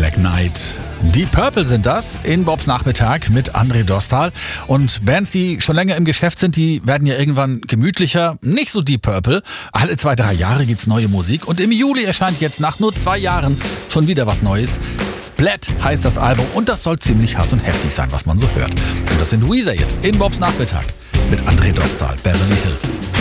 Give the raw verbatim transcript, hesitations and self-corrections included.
Black Knight. Deep Purple sind das in Bobs Nachmittag mit André Dostal. Und Bands, die schon länger im Geschäft sind, die werden ja irgendwann gemütlicher. Nicht so Deep Purple. Alle zwei, drei Jahre gibt's neue Musik. Und im Juli erscheint jetzt nach nur zwei Jahren schon wieder was Neues. Splat heißt das Album und das soll ziemlich hart und heftig sein, was man so hört. Und das sind Weezer jetzt in Bobs Nachmittag mit André Dostal, Beverly Hills.